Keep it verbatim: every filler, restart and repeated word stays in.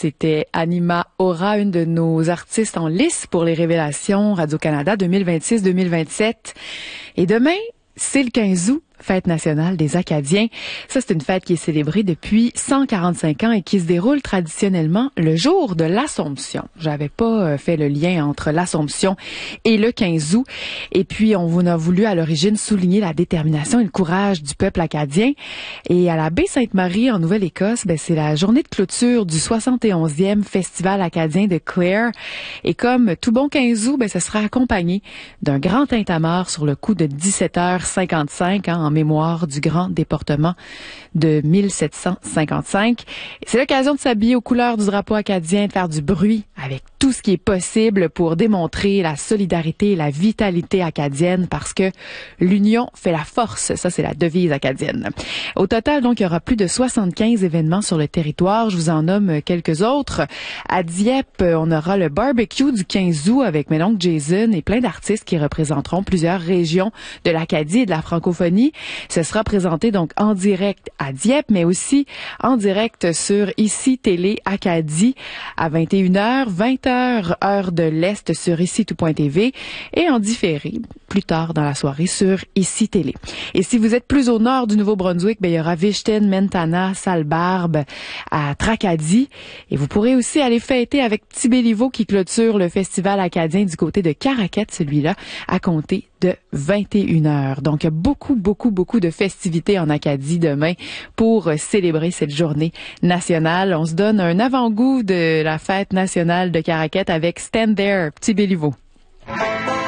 c'était Anima Aura, une de nos artistes en lice pour les révélations Radio-Canada deux mille vingt-six deux mille vingt-sept. Et demain, c'est le quinze août. Fête nationale des Acadiens. Ça, c'est une fête qui est célébrée depuis cent quarante-cinq ans et qui se déroule traditionnellement le jour de l'Assomption. J'avais pas fait le lien entre l'Assomption et le quinze août. Et puis, on a voulu à l'origine souligner la détermination et le courage du peuple acadien. Et à la baie Sainte-Marie, en Nouvelle-Écosse, ben, c'est la journée de clôture du soixante et onzième Festival acadien de Clare. Et comme tout bon quinze août, ben, ce sera accompagné d'un grand tintamarre sur le coup de dix-sept heures cinquante-cinq, hein, en mémoire du grand déportement de mille sept cent cinquante-cinq. C'est l'occasion de s'habiller aux couleurs du drapeau acadien, de faire du bruit avec tout ce qui est possible pour démontrer la solidarité et la vitalité acadienne parce que l'union fait la force. Ça, c'est la devise acadienne. Au total, donc, il y aura plus de soixante-quinze événements sur le territoire. Je vous en nomme quelques autres. À Dieppe, on aura le barbecue du quinze août avec mes oncles Jason et plein d'artistes qui représenteront plusieurs régions de l'Acadie et de la francophonie. Ce sera présenté donc en direct à Dieppe, mais aussi en direct sur Ici Télé Acadie à vingt et une heures, vingt heures, heure de l'Est sur ici tout point t v et en différé plus tard dans la soirée sur Ici Télé. Et si vous êtes plus au nord du Nouveau-Brunswick, ben, il y aura Vichten, Mentana, Sallebarbe à Tracadie. Et vous pourrez aussi aller fêter avec Petit Béliveau qui clôture le festival acadien du côté de Caraquette, celui-là, à compter de vingt et une heures. Donc, il y a beaucoup, beaucoup, beaucoup de festivités en Acadie demain pour célébrer cette journée nationale. On se donne un avant-goût de la fête nationale de Caraquette avec Stand There, Petit Béliveau.